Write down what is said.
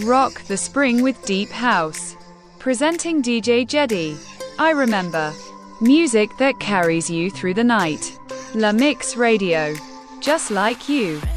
Rock the spring with deep house. Presenting DJ Jedi. I remember. Music that carries you through the night. La Mix Radio. Just like you.